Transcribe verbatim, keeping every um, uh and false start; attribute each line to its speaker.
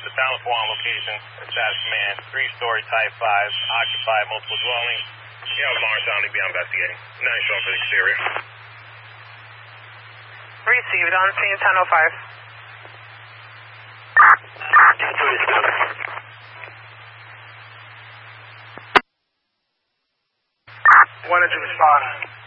Speaker 1: the Town of Juan location. Status command, three-story Type five, occupied multiple dwelling. Yeah, Lamar Sound, be investigating. nine showing for the exterior.
Speaker 2: Received on scene ten oh five.
Speaker 3: When did you respond?